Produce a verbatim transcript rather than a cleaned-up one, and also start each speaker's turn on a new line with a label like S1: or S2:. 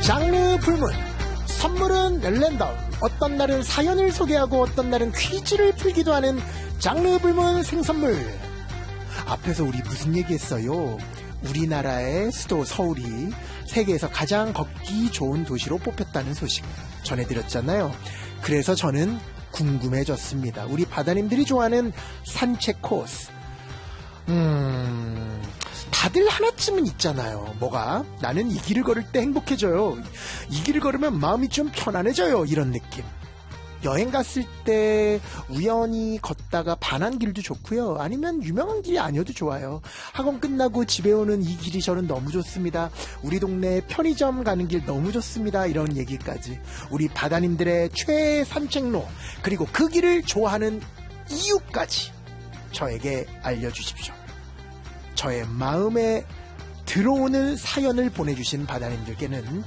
S1: 장르 불문, 선물은 랜덤, 어떤 날은 사연을 소개하고 어떤 날은 퀴즈를 풀기도 하는 장르 불문 생선물. 앞에서 우리 무슨 얘기했어요? 우리나라의 수도 서울이 세계에서 가장 걷기 좋은 도시로 뽑혔다는 소식 전해드렸잖아요. 그래서 저는 궁금해졌습니다. 우리 바다님들이 좋아하는 산책 코스. 음... 다들 하나쯤은 있잖아요. 뭐가? 나는 이 길을 걸을 때 행복해져요. 이 길을 걸으면 마음이 좀 편안해져요. 이런 느낌. 여행 갔을 때 우연히 걷다가 반한 길도 좋고요. 아니면 유명한 길이 아니어도 좋아요. 학원 끝나고 집에 오는 이 길이 저는 너무 좋습니다. 우리 동네 편의점 가는 길 너무 좋습니다. 이런 얘기까지. 우리 바다님들의 최애 산책로, 그리고 그 길을 좋아하는 이유까지 저에게 알려주십시오. 저의 마음에 들어오는 사연을 보내주신 바다님들께는